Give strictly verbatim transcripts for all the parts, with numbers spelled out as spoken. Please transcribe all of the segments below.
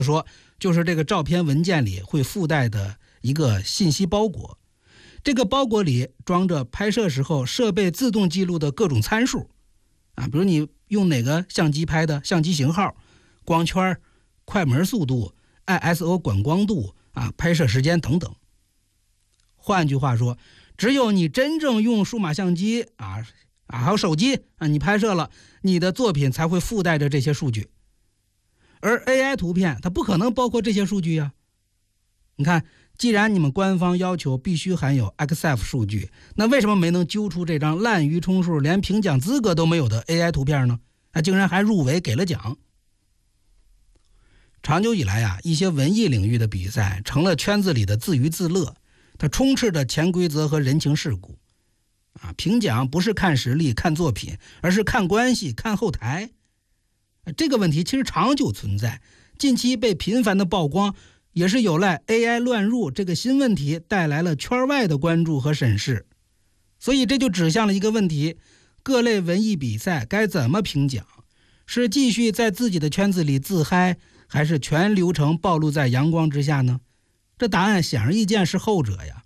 说就是这个照片文件里会附带的一个信息包裹，这个包裹里装着拍摄时候设备自动记录的各种参数啊，比如你用哪个相机拍的相机型号、光圈、快门速度、I S O 管光度啊、拍摄时间等等。换句话说，只有你真正用数码相机啊啊还有手机啊，你拍摄了，你的作品才会附带着这些数据。而 A I 图片它不可能包括这些数据呀。你看，既然你们官方要求必须含有 X F 数据，那为什么没能揪出这张滥竽充数、连评奖资格都没有的 A I 图片呢？啊，竟然还入围给了奖。长久以来啊，一些文艺领域的比赛成了圈子里的自娱自乐，它充斥着潜规则和人情世故。啊，评奖不是看实力、看作品，而是看关系、看后台。这个问题其实长久存在，近期被频繁的曝光，也是有赖 A I 乱入这个新问题带来了圈外的关注和审视。所以这就指向了一个问题：各类文艺比赛该怎么评奖？是继续在自己的圈子里自嗨，还是全流程暴露在阳光之下呢？这答案显而易见是后者呀。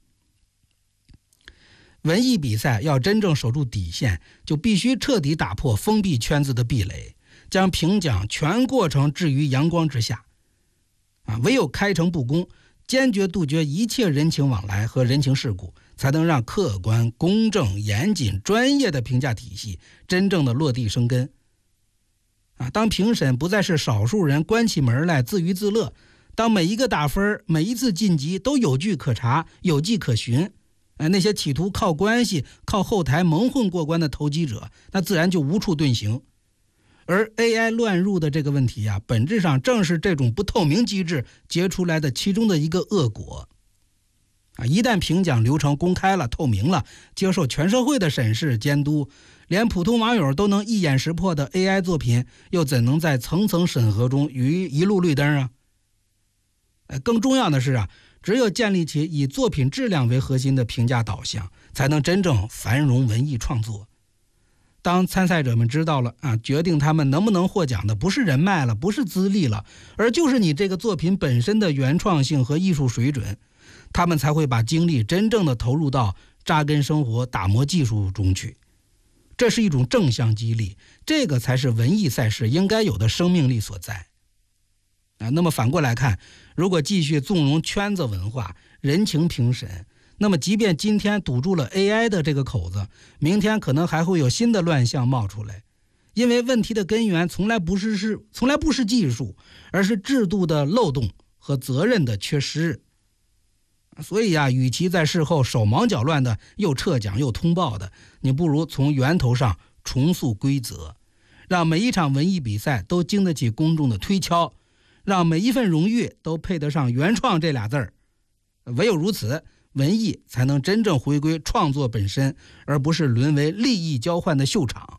文艺比赛要真正守住底线，就必须彻底打破封闭圈子的壁垒，将评奖全过程置于阳光之下。啊，唯有开诚布公，坚决杜绝一切人情往来和人情世故，才能让客观、公正、严谨、专业的评价体系真正的落地生根。啊，当评审不再是少数人关起门来自娱自乐，当每一个打分、每一次晋级都有据可查、有迹可循，呃，那些企图靠关系、靠后台蒙混过关的投机者，那自然就无处遁形。而 A I 乱入的这个问题啊，本质上正是这种不透明机制结出来的其中的一个恶果。啊，一旦评奖流程公开了、透明了，接受全社会的审视监督，连普通网友都能一眼识破的 A I 作品，又怎能在层层审核中于一路绿灯啊？更重要的是啊，只有建立起以作品质量为核心的评价导向，才能真正繁荣文艺创作。当参赛者们知道了啊，决定他们能不能获奖的不是人脉了，不是资历了，而就是你这个作品本身的原创性和艺术水准，他们才会把精力真正的投入到扎根生活、打磨技术中去。这是一种正向激励，这个才是文艺赛事应该有的生命力所在。啊，那么反过来看，如果继续纵容圈子文化、人情评审，那么即便今天堵住了 A I 的这个口子，明天可能还会有新的乱象冒出来。因为问题的根源从来不是是从来不是技术，而是制度的漏洞和责任的缺失。所以啊，与其在事后手忙脚乱的又撤奖又通报的，你不如从源头上重塑规则，让每一场文艺比赛都经得起公众的推敲，让每一份荣誉都配得上原创这俩字儿。唯有如此，文艺才能真正回归创作本身，而不是沦为利益交换的秀场。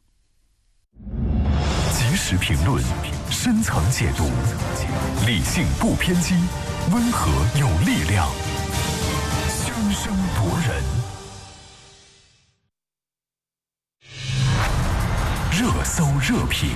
及时评论，深层解读，理性不偏激，温和有力量，声声夺人。热搜热评，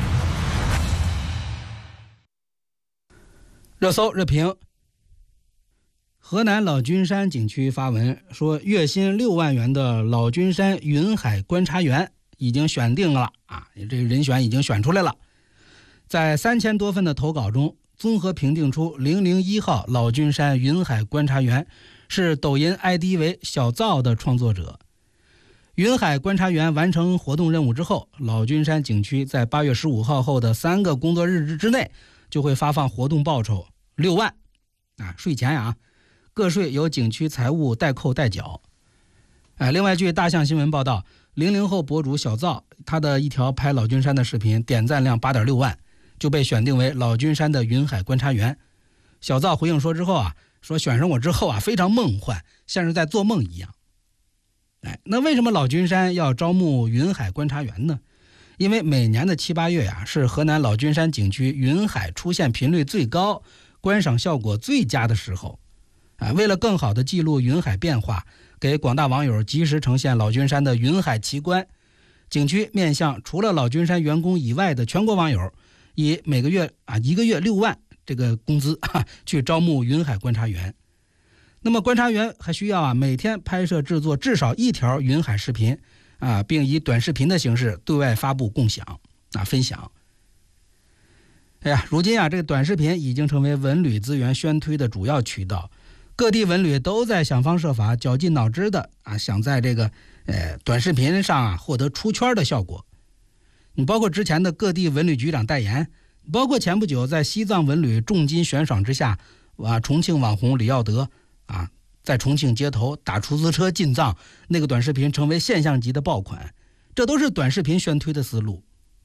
热搜热评。河南老君山景区发文说，月薪六万元的老君山云海观察员已经选定了啊，这个人选已经选出来了。在三千多份的投稿中，综合评定出零零一号老君山云海观察员是抖音 I D 为小灶的创作者。云海观察员完成活动任务之后，老君山景区在八月十五号后的三个工作日之内就会发放活动报酬六万啊，税前啊。个税由景区财务代扣代缴。哎，另外据大象新闻报道，零零后博主小灶他的一条拍老君山的视频点赞量 八点六万，就被选定为老君山的云海观察员。小灶回应说之后啊，说选上我之后啊，非常梦幻，像是在做梦一样。哎，那为什么老君山要招募云海观察员呢？因为每年的七八月呀、啊，是河南老君山景区云海出现频率最高、观赏效果最佳的时候。啊，为了更好地记录云海变化，给广大网友及时呈现老君山的云海奇观，景区面向除了老君山员工以外的全国网友，以每个月啊一个月六万这个工资啊去招募云海观察员。那么观察员还需要啊每天拍摄制作至少一条云海视频啊，并以短视频的形式对外发布共享啊分享。哎呀，如今啊这个短视频已经成为文旅资源宣推的主要渠道，各地文旅都在想方设法绞尽脑汁的啊想在这个呃短视频上啊获得出圈的效果。你包括之前的各地文旅局长代言，包括前不久在西藏文旅重金悬赏之下，啊重庆网红李耀德啊在重庆街头打出租车进藏，那个短视频成为现象级的爆款，这都是短视频宣推的思路。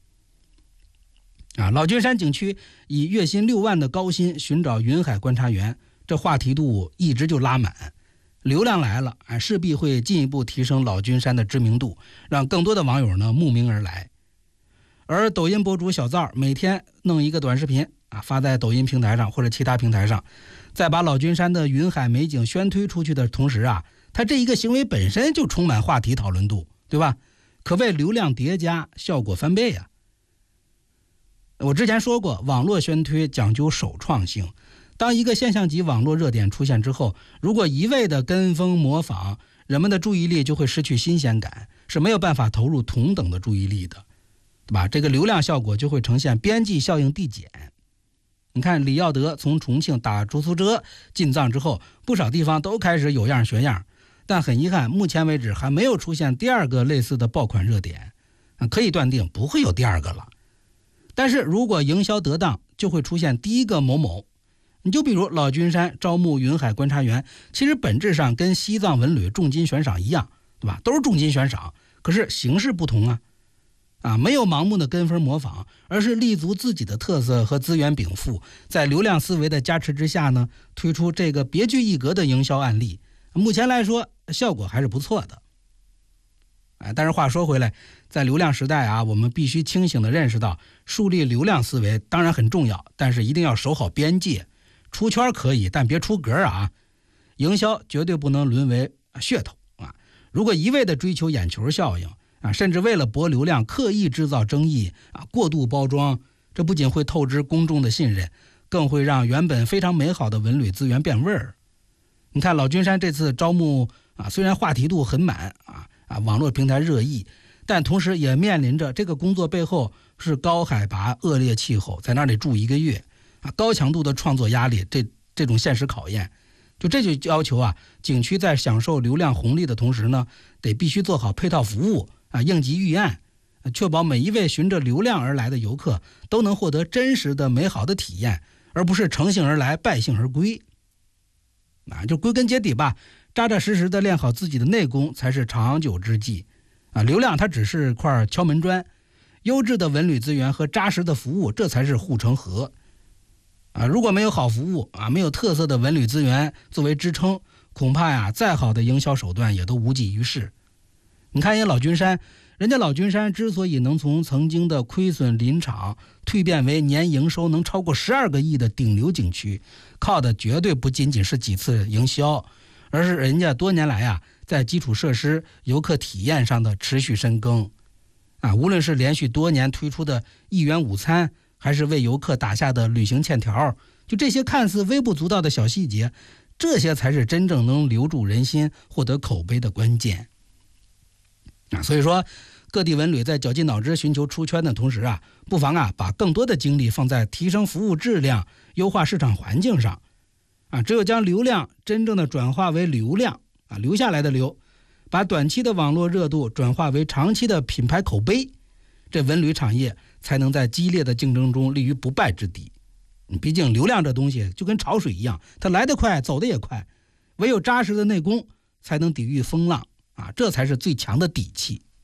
啊，老君山景区以月薪六万的高薪寻找云海观察员，这话题度一直就拉满，流量来了啊，势必会进一步提升老君山的知名度，让更多的网友呢慕名而来。而抖音博主小灶每天弄一个短视频啊，发在抖音平台上或者其他平台上，在把老君山的云海美景宣推出去的同时啊，他这一个行为本身就充满话题讨论度，对吧？可谓流量叠加，效果翻倍啊。我之前说过，网络宣推讲究首创性，当一个现象级网络热点出现之后，如果一味的跟风模仿，人们的注意力就会失去新鲜感，是没有办法投入同等的注意力的，对吧？这个流量效果就会呈现边际效应递减。你看李耀德从重庆打出租车进藏之后，不少地方都开始有样学样，但很遗憾，目前为止还没有出现第二个类似的爆款热点，可以断定不会有第二个了。但是如果营销得当，就会出现第一个某某。你就比如老君山招募云海观察员，其实本质上跟西藏文旅重金悬赏一样，对吧？都是重金悬赏，可是形式不同啊。啊，没有盲目的跟风模仿，而是立足自己的特色和资源禀赋，在流量思维的加持之下呢，推出这个别具一格的营销案例。目前来说，效果还是不错的。啊，但是话说回来，在流量时代啊，我们必须清醒地认识到，树立流量思维当然很重要，但是一定要守好边界。出圈可以，但别出格啊！营销绝对不能沦为噱头啊！如果一味地追求眼球效应啊，甚至为了博流量刻意制造争议啊，过度包装，这不仅会透支公众的信任，更会让原本非常美好的文旅资源变味儿。你看老君山这次招募啊，虽然话题度很满啊啊，网络平台热议，但同时也面临着这个工作背后是高海拔、恶劣气候，在那里住一个月啊，高强度的创作压力，这这种现实考验，就这就要求啊，景区在享受流量红利的同时呢，得必须做好配套服务啊，应急预案，确保每一位循着流量而来的游客都能获得真实的美好的体验，而不是乘兴而来，败兴而归。啊，就归根结底吧，扎扎实实的练好自己的内功才是长久之计。啊，流量它只是块敲门砖，优质的文旅资源和扎实的服务，这才是护城河。啊，如果没有好服务啊，没有特色的文旅资源作为支撑，恐怕呀，再好的营销手段也都无济于事。你看人家老君山，人家老君山之所以能从曾经的亏损林场蜕变为年营收能超过十二个亿的顶流景区，靠的绝对不仅仅是几次营销，而是人家多年来啊，在基础设施、游客体验上的持续深耕。啊，无论是连续多年推出的一元午餐，还是为游客打下的旅行欠条，就这些看似微不足道的小细节，这些才是真正能留住人心、获得口碑的关键。啊，所以说各地文旅在绞尽脑汁寻求出圈的同时啊，不妨啊把更多的精力放在提升服务质量、优化市场环境上。啊，只有将流量真正的转化为流量啊，留下来的流，把短期的网络热度转化为长期的品牌口碑，这文旅产业才能在激烈的竞争中立于不败之地。毕竟流量这东西就跟潮水一样，它来得快，走得也快，唯有扎实的内功才能抵御风浪啊，这才是最强的底气。